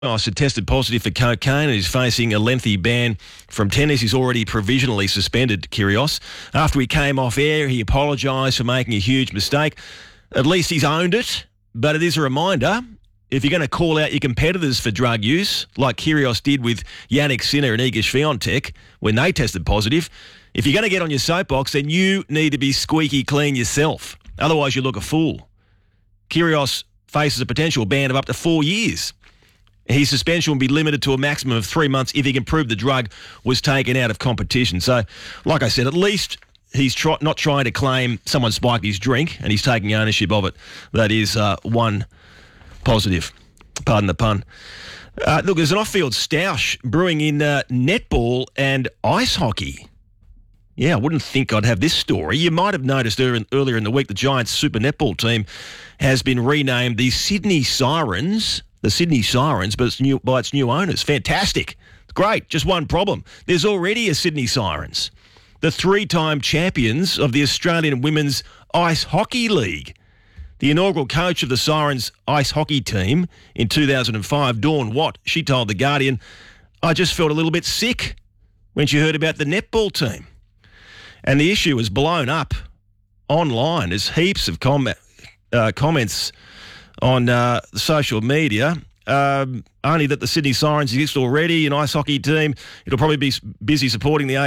had tested positive for cocaine and is facing a lengthy ban from tennis. He's already provisionally suspended, Kyrgios. After he came off air, he apologised for making a huge mistake. At least he's owned it, but it is a reminder, if you're going to call out your competitors for drug use, like Kyrgios did with Jannik Sinner and Iga Swiatek when they tested positive, if you're going to get on your soapbox, then you need to be squeaky clean yourself. Otherwise, you look a fool. Kyrgios faces a potential ban of up to 4 years. His suspension will be limited to a maximum of 3 months if he can prove the drug was taken out of competition. So, like I said, at least he's not trying to claim someone spiked his drink and he's taking ownership of it. That is one positive. Pardon the pun. Look, there's an off-field stoush brewing in netball and ice hockey. Yeah, I wouldn't think I'd have this story. You might have noticed earlier in the week the Giants Super Netball team has been renamed the Sydney Sirens. The Sydney Sirens, but it's by its new owners. Fantastic. Great. Just one problem. There's already a Sydney Sirens, the 3-time champions of the Australian Women's Ice Hockey League. The inaugural coach of the Sirens ice hockey team in 2005, Dawn Watt, she told The Guardian, "I just felt a little bit sick when she heard about the netball team." And the issue was blown up online. There's heaps of comments on social media, only that the Sydney Sirens exist already, an ice hockey team. It'll probably be busy supporting the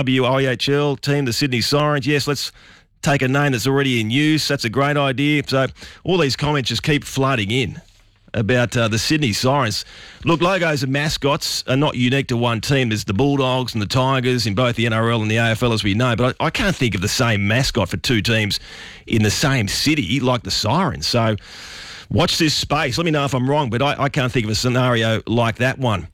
AWIHL team, the Sydney Sirens. Yes, let's take a name that's already in use. That's a great idea. So all these comments just keep flooding in about the Sydney Sirens. Look, logos and mascots are not unique to one team. There's the Bulldogs and the Tigers in both the NRL and the AFL, as we know. But I can't think of the same mascot for two teams in the same city like the Sirens. So watch this space. Let me know if I'm wrong, but I can't think of a scenario like that one.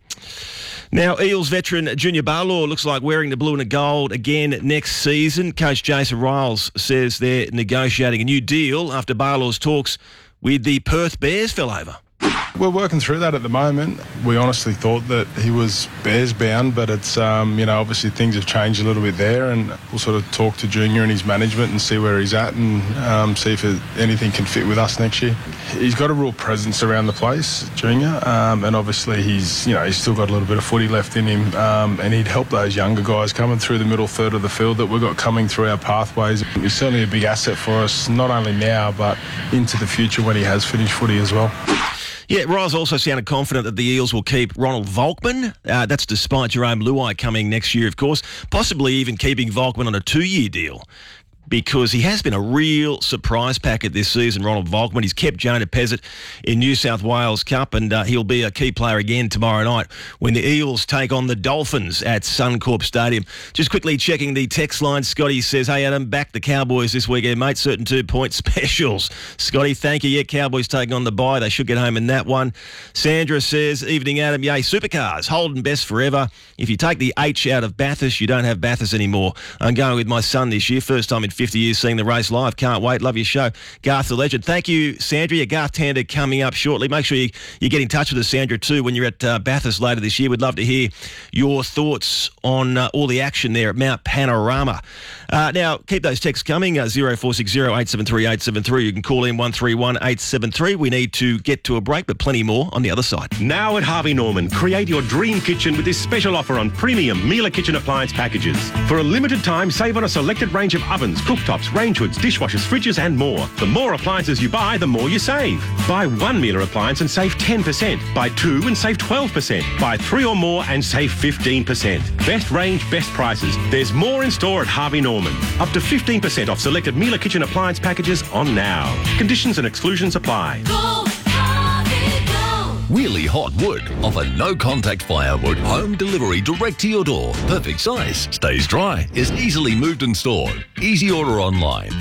Now, Eels veteran Junior Barlaw looks like wearing the blue and the gold again next season. Coach Jason Riles says they're negotiating a new deal after Barlaw's talks with the Perth Bears fell over. We're working through that at the moment. We honestly thought that he was Bears bound, but it's, obviously things have changed a little bit there, and we'll sort of talk to Junior and his management and see where he's at and see if anything can fit with us next year. He's got a real presence around the place, Junior, and obviously he's still got a little bit of footy left in him, and he'd help those younger guys coming through the middle third of the field that we've got coming through our pathways. He's certainly a big asset for us, not only now, but into the future when he has finished footy as well. Yeah, Riles also sounded confident that the Eels will keep Ronald Volkman. That's despite Jerome Luai coming next year, of course, possibly even keeping Volkman on a 2-year deal, because he has been a real surprise packet this season, Ronald Volkman. He's kept Jonah Pezzett in New South Wales Cup, and he'll be a key player again tomorrow night when the Eels take on the Dolphins at Suncorp Stadium. Just quickly checking the text line. Scotty says, "Hey, Adam, back the Cowboys this weekend, mate. Certain 2-point specials." Scotty, thank you. Yeah, Cowboys taking on the bye. They should get home in that one. Sandra says, "Evening, Adam. Yay, supercars. Holden best forever. If you take the H out of Bathurst, you don't have Bathurst anymore. I'm going with my son this year. First time in 50 years seeing the race live. Can't wait. Love your show." Garth the Legend. Thank you, Sandra. Your Garth Tander coming up shortly. Make sure you get in touch with us, Sandra, too, when you're at Bathurst later this year. We'd love to hear your thoughts on all the action there at Mount Panorama. Now, keep those texts coming. 0460 873 873. You can call in 131 873. We need to get to a break, but plenty more on the other side. Now at Harvey Norman, create your dream kitchen with this special offer on premium Miele kitchen appliance packages. For a limited time, save on a selected range of ovens, cooktops, range hoods, dishwashers, fridges and more. The more appliances you buy, the more you save. Buy one Miele appliance and save 10%. Buy 2 and save 12%. Buy 3 or more and save 15%. Best range, best prices. There's more in store at Harvey Norman. Up to 15% off selected Miele kitchen appliance packages on now. Conditions and exclusions apply. Go, Harvey, go! Wheelie Hot Wood offer no-contact firewood, home delivery direct to your door. Perfect size, stays dry, is easily moved and stored. Easy order online,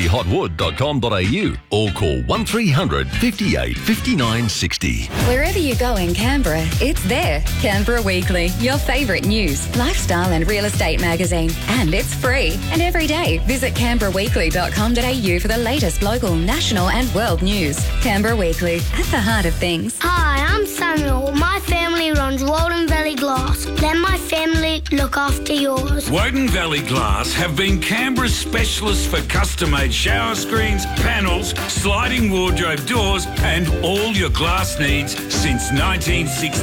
wheeliehotwood.com.au or call 1300 58 59 60. Wherever you go in Canberra, it's there. Canberra Weekly, your favourite news, lifestyle and real estate magazine. And it's free. And every day, visit canberraweekly.com.au for the latest local, national and world news. Canberra Weekly, at the heart of things. Hi, I'm Samuel. My family runs Walden Valley Glass. They're my family look after yours. Woden Valley Glass have been Canberra's specialists for custom-made shower screens, panels, sliding wardrobe doors and all your glass needs since 1960.